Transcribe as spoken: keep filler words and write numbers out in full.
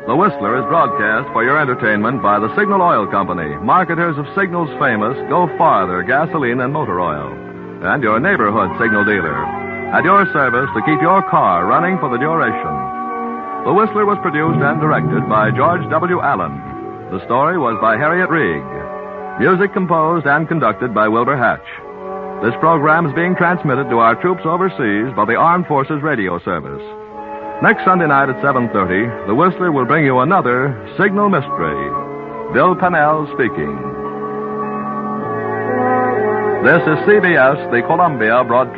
The Whistler is broadcast for your entertainment by the Signal Oil Company, marketers of Signal's famous Go Farther gasoline and motor oil, and your neighborhood Signal dealer, at your service to keep your car running for the duration. The Whistler was produced and directed by George W. Allen. The story was by Harriet Reig. Music composed and conducted by Wilbur Hatch. This program is being transmitted to our troops overseas by the Armed Forces Radio Service. Next Sunday night at seven thirty, the Whistler will bring you another Signal Mystery. Bill Pennell speaking. This is C B S, the Columbia Broadcast.